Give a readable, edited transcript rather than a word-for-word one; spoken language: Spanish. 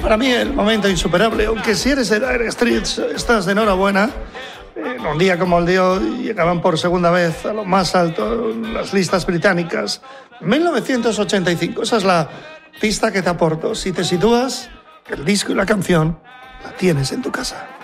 para mí el momento insuperable, aunque si eres de Dire Straits estás de enhorabuena. En un día como el de hoy llegaban por segunda vez a lo más alto en las listas británicas. 1985, esa es la pista que te aporto. Si te sitúas, el disco y la canción la tienes en tu casa.